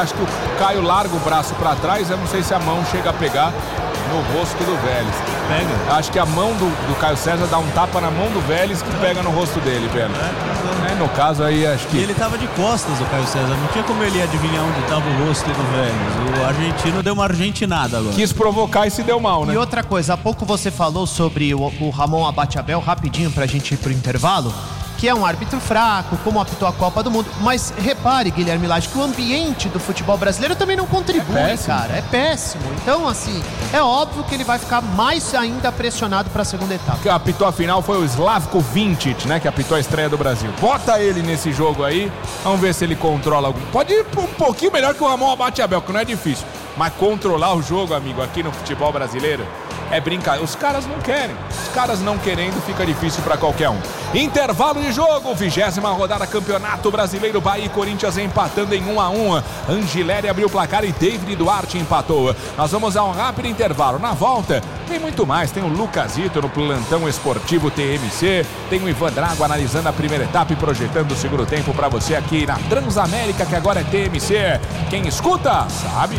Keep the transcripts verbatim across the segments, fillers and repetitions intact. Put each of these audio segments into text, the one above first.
acho que o Caio larga o braço pra trás, eu não sei se a mão chega a pegar no rosto do Vélez. Pega. Acho que a mão do, do Caio César dá um tapa na mão do Vélez que pega no rosto dele, Pena. É, no caso aí, acho que... E ele tava de costas, o Caio César. Não tinha como ele adivinhar onde tava o rosto do Vélez. O argentino deu uma argentinada agora. Quis provocar e se deu mal, né? E outra coisa, há pouco você falou sobre o, o Ramon Abate-Abel, rapidinho pra gente ir pro intervalo, que é um árbitro fraco, como apitou a Copa do Mundo. Mas repare, Guilherme Lage, que o ambiente do futebol brasileiro também não contribui, é cara. É péssimo. Então, assim, é óbvio que ele vai ficar mais ainda pressionado pra segunda etapa. Que apitou a final foi o Slavko Vincic, né? Que apitou a estreia do Brasil. Bota ele nesse jogo aí, vamos ver se ele controla algum. Pode ir um pouquinho melhor que o Ramon Abate-Abel, que não é difícil. Mas controlar o jogo, amigo, aqui no futebol brasileiro é brincadeira. Os caras não querem. Os caras não querendo, fica difícil pra qualquer um. Intervalo de jogo, vigésima rodada Campeonato Brasileiro. Bahia e Corinthians empatando em um a um. Angileri abriu o placar e David Duarte empatou. Nós vamos a um rápido intervalo. Na volta, tem muito mais. Tem o Lucasito no plantão esportivo T M C. Tem o Ivan Drago analisando a primeira etapa e projetando o segundo tempo pra você aqui na Transamérica, que agora é T M C. Quem escuta, sabe.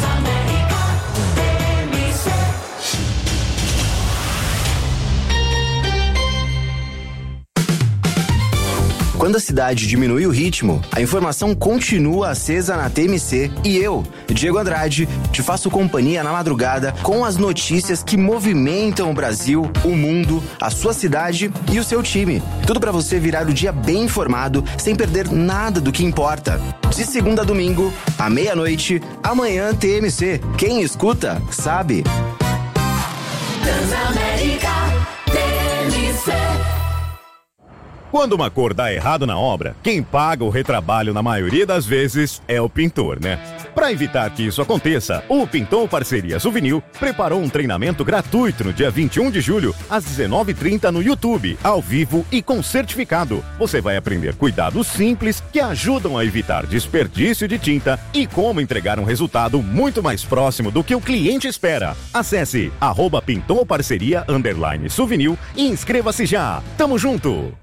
Quando a cidade diminui o ritmo, a informação continua acesa na T M C e eu, Diego Andrade, te faço companhia na madrugada com as notícias que movimentam o Brasil, o mundo, a sua cidade e o seu time. Tudo para você virar o dia bem informado, sem perder nada do que importa. De segunda a domingo, à meia-noite, amanhã T M C. Quem escuta, sabe. Transamérica T M C. Quando uma cor dá errado na obra, quem paga o retrabalho na maioria das vezes é o pintor, né? Para evitar que isso aconteça, o Pintor Parceria Souvenir preparou um treinamento gratuito no dia vinte e um de julho, às dezenove e trinta no YouTube, ao vivo e com certificado. Você vai aprender cuidados simples que ajudam a evitar desperdício de tinta e como entregar um resultado muito mais próximo do que o cliente espera. Acesse arroba Pintor Parceria underline Souvenir e inscreva-se já. Tamo junto!